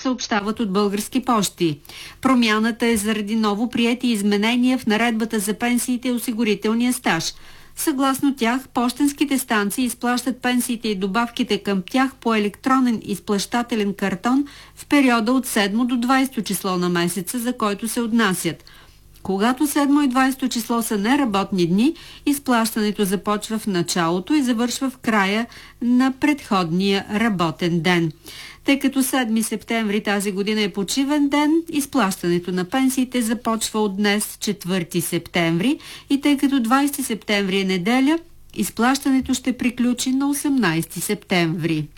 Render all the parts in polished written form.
съобщават от Български пощи. Промяната е заради ново приети изменения в наредбата за пенсиите и осигурителния стаж. Съгласно тях, пощенските станции изплащат пенсиите и добавките към тях по електронен изплащателен картон в периода от 7 до 20 число на месеца, за който се отнасят. Когато 7 и 20 число са неработни дни, изплащането започва в началото и завършва в края на предходния работен ден. Тъй като 7 септември тази година е почивен ден, изплащането на пенсиите започва от днес, 4 септември, и тъй като 20 септември е неделя, изплащането ще приключи на 18 септември.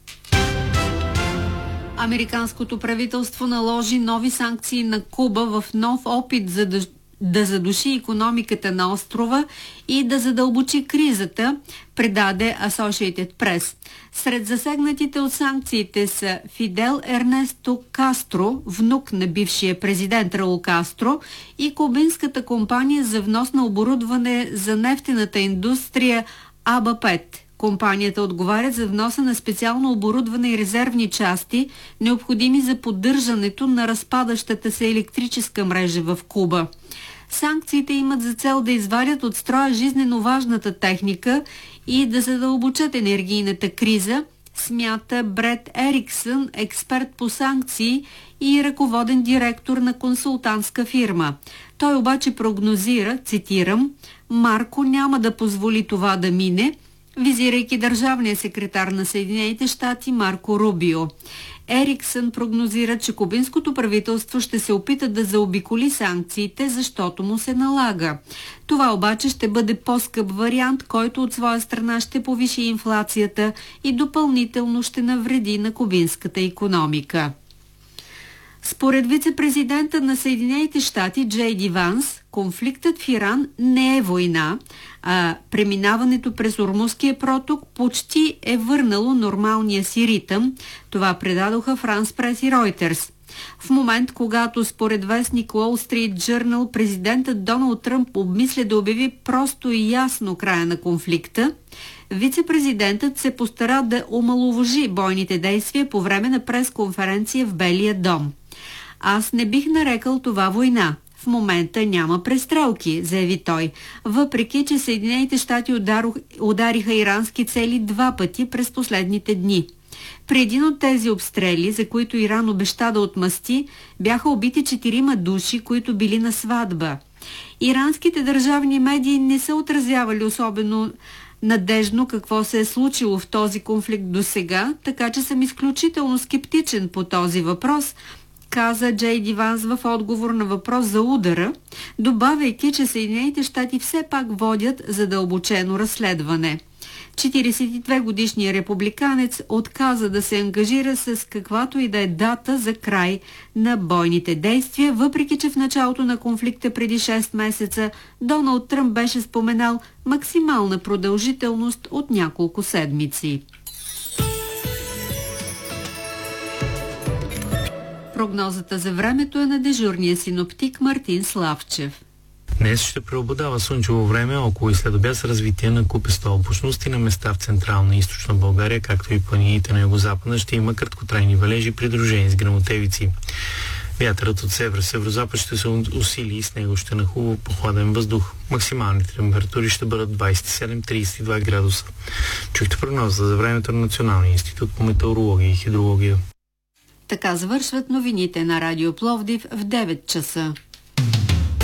Американското правителство наложи нови санкции на Куба в нов опит да задуши икономиката на острова и да задълбочи кризата, предаде Associated Press. Сред засегнатите от санкциите са Фидел Ернесто Кастро, внук на бившия президент Раул Кастро, и кубинската компания за внос на оборудване за нефтената индустрия АБА-5. Компанията отговаря за вноса на специално оборудване и резервни части, необходими за поддържането на разпадащата се електрическа мрежа в Куба. Санкциите имат за цел да извадят от строя жизнено важната техника и да задълбочат енергийната криза, смята Брет Ериксън, експерт по санкции и ръководен директор на консултантска фирма. Той обаче прогнозира, цитирам, „Марко няма да позволи това да мине“, визирайки държавния секретар на Съединените щати Марко Рубио. Ериксън прогнозира, че кубинското правителство ще се опита да заобиколи санкциите, защото му се налага. Това обаче ще бъде по-скъп вариант, който от своя страна ще повиши инфлацията и допълнително ще навреди на кубинската икономика. Според вице-президента на Съединените щати Джей Ди Ванс, конфликтът в Иран не е война, а преминаването през Ормузския проток почти е върнало нормалния си ритъм. Това предадоха Франс Прес и Ройтерс. В момент, когато според вестник Wall Street Journal президентът Доналд Тръмп обмисля да обяви просто и ясно края на конфликта, вице-президентът се постара да омаловажи бойните действия по време на пресконференция в Белия дом. „Аз не бих нарекал това война. В момента няма престрелки“, заяви той, въпреки че Съединените щати удариха ирански цели 2 пъти през последните дни. При един от тези обстрели, за които Иран обеща да отмъсти, бяха убити 4 души, които били на сватба. Иранските държавни медии не са отразявали особено надежно какво се е случило в този конфликт досега, така че съм изключително скептичен по този въпрос, каза Джей Ди Ванс в отговор на въпрос за удара, добавяйки, че Съединените щати все пак водят задълбочено разследване. 42-годишният републиканец отказа да се ангажира с каквато и да е дата за край на бойните действия, въпреки че в началото на конфликта преди 6 месеца Доналд Тръмп беше споменал максимална продължителност от няколко седмици. Прогнозата за времето е на дежурния синоптик Мартин Славчев. Днес ще преобладава слънчево време, около и следобед с развитие на купеста облачност и на места в централна и източна България, както и планините на югозапада, ще има краткотрайни валежи, придружени с гръмотевици. Вятърът от север-северозапад ще се усили и с него ще нахлува прохладен въздух. Максималните температури ще бъдат 27-32 градуса. Чухте прогноза за времето на Националния институт по метеорология и хидрология. Така завършват новините на Радио Пловдив в 9 часа.